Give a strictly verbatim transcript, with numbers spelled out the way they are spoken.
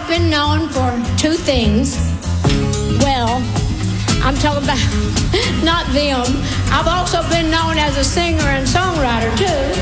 been known for two things. Well, I'm talking about not them. I've also been known as a singer and songwriter, too.